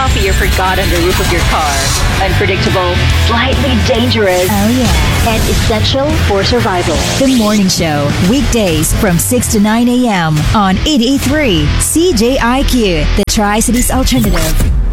coffee you forgot on the roof of your car. Unpredictable, slightly dangerous. Oh, yeah. And essential for survival. The Morning Show, weekdays from 6 to 9 a.m. on 88.3 CJIQ, the Tri-Cities Alternative.